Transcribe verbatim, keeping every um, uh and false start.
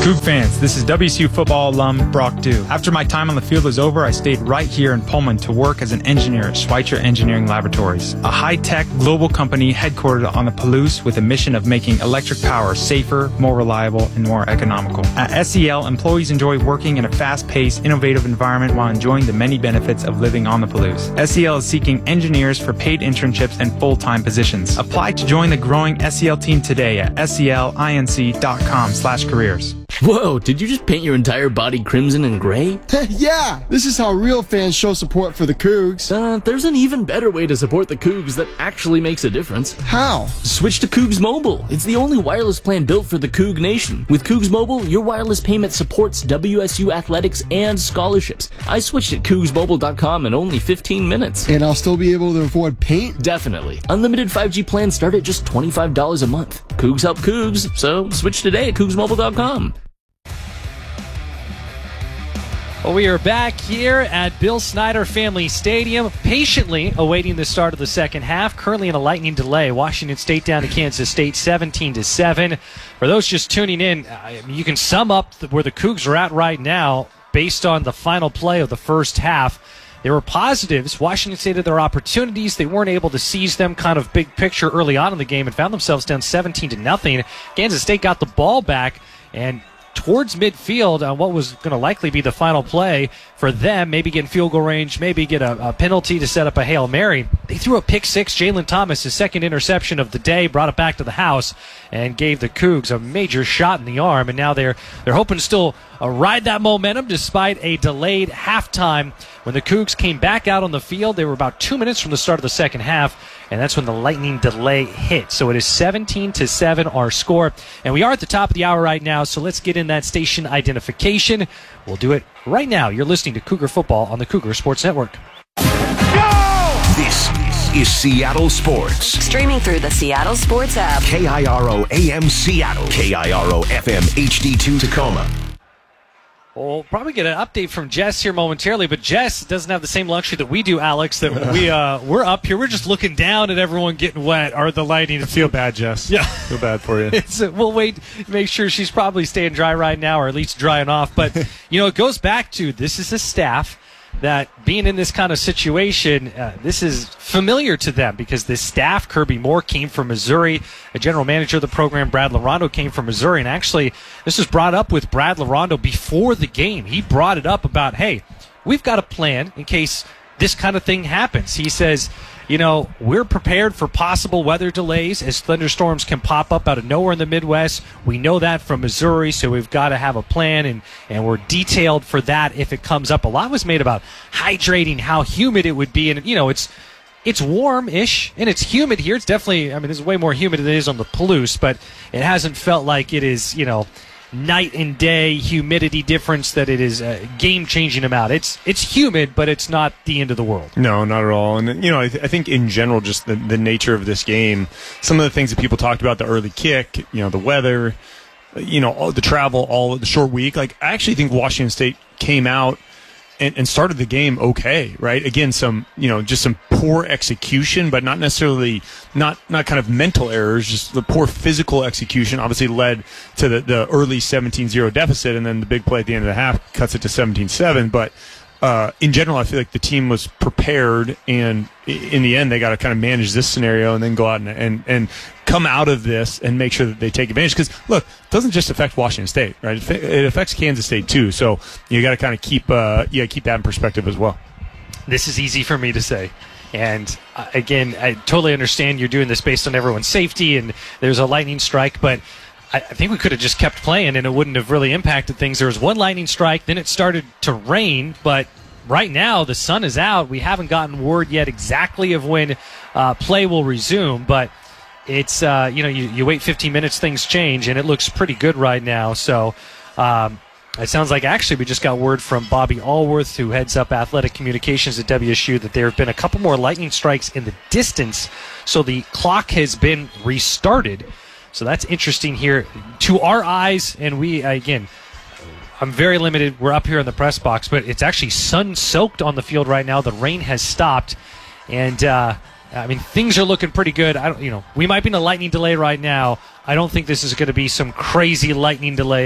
Coug fans, this is W S U football alum Brock Dew. After my time on the field was over, I stayed right here in Pullman to work as an engineer at Schweitzer Engineering Laboratories, a high-tech global company headquartered on the Palouse with a mission of making electric power safer, more reliable, and more economical. At S E L, employees enjoy working in a fast-paced, innovative environment while enjoying the many benefits of living on the Palouse. S E L is seeking engineers for paid internships and full-time positions. Apply to join the growing S E L team today at selinc dot com slash careers. Whoa, did you just paint your entire body crimson and gray? Yeah, this is how real fans show support for the Cougs. Uh, there's an even better way to support the Cougs that actually makes a difference. How? Switch to Cougs Mobile. It's the only wireless plan built for the Coug Nation. With Cougs Mobile, your wireless payment supports W S U athletics and scholarships. I switched at cougs mobile dot com in only fifteen minutes. And I'll still be able to afford paint? Definitely. Unlimited five G plans start at just twenty-five dollars a month. Cougs help Cougs, so switch today at cougs mobile dot com. Well, we are back here at Bill Snyder Family Stadium, patiently awaiting the start of the second half. Currently in a lightning delay. Washington State down to Kansas State, seventeen to seven. For those just tuning in, I mean, you can sum up the, where the Cougs are at right now based on the final play of the first half. There were positives. Washington State had their opportunities. They weren't able to seize them, kind of big picture early on in the game, and found themselves down seventeen to nothing. Kansas State got the ball back and towards midfield on what was going to likely be the final play for them, maybe get in field goal range, maybe get a, a penalty to set up a Hail Mary. They threw a pick six. Jalen Thomas, his second interception of the day, brought it back to the house and gave the Cougs a major shot in the arm. And now they're they're hoping to still uh, ride that momentum despite a delayed halftime. When the Cougs came back out on the field, they were about two minutes from the start of the second half, and that's when the lightning delay hit. So it is seventeen to seven our score. And we are at the top of the hour right now, so let's get in that station identification. We'll do it right now. You're listening to Cougar Football on the Cougar Sports Network. This is Seattle Sports. Streaming through the Seattle Sports app. K I R O A M Seattle. K I R O F M H D two Tacoma. We'll probably get an update from Jess here momentarily, but Jess doesn't have the same luxury that we do, Alex, that we, uh, we're up here. We're just looking down at everyone getting wet or the lighting. I feel bad, Jess. Yeah. Feel bad for you. It's, uh, we'll wait, make sure she's probably staying dry right now, or at least drying off. But, you know, it goes back to this is a staff that being in this kind of situation, uh, this is familiar to them because this staff, Kirby Moore, came from Missouri. The general manager of the program, Brad Larondo, came from Missouri. And actually, this was brought up with Brad Larondo before the game. He brought it up about, hey, we've got a plan in case this kind of thing happens. He says, you know, we're prepared for possible weather delays as thunderstorms can pop up out of nowhere in the Midwest. We know that from Missouri, so we've got to have a plan, and, and we're detailed for that if it comes up. A lot was made about hydrating, how humid it would be, and, you know, it's it's warm-ish, and it's humid here. It's definitely, I mean, it's way more humid than it is on the Palouse, but it hasn't felt like it is, you know, night and day humidity difference that it is a game-changing amount. It's it's humid, but it's not the end of the world. No, not at all. And, you know, I, th- I think in general, just the, the nature of this game, some of the things that people talked about, the early kick, you know, the weather, you know, all the travel, all the short week. Like, I actually think Washington State came out and, and started the game okay, right? Again, some, you know, just some poor execution, but not necessarily, not not kind of mental errors, just the poor physical execution obviously led to the, the early seventeen zero deficit, and then the big play at the end of the half cuts it to seventeen seven. But uh, in general, I feel like the team was prepared, and in the end, they got to kind of manage this scenario and then go out and, and, and come out of this and make sure that they take advantage. Because, look, it doesn't just affect Washington State, right? It affects Kansas State, too. So you got to kind of keep, uh, yeah, keep that in perspective as well. This is easy for me to say. And, uh, again, I totally understand you're doing this based on everyone's safety, and there's a lightning strike, but I think we could have just kept playing and it wouldn't have really impacted things. There was one lightning strike, then it started to rain, but right now the sun is out. We haven't gotten word yet exactly of when uh, play will resume, but it's, uh, you know, you, you wait fifteen minutes, things change, and it looks pretty good right now. So um, it sounds like actually we just got word from Bobby Allworth, who heads up athletic communications at W S U, that there have been a couple more lightning strikes in the distance, so the clock has been restarted. So that's interesting here to our eyes, and we, again, I'm very limited. We're up here in the press box, but it's actually sun-soaked on the field right now. The rain has stopped, and uh, I mean, things are looking pretty good. I don't, you know, we might be in a lightning delay right now. I don't think this is going to be some crazy lightning delay